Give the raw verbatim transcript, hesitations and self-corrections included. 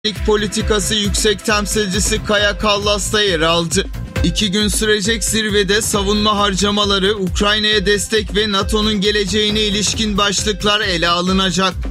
Güvenlik politikası yüksek temsilcisi Kaja Kallas da yer aldı. İki gün sürecek zirvede savunma harcamaları, Ukrayna'ya destek ve NATO'nun geleceğine ilişkin başlıklar ele alınacak.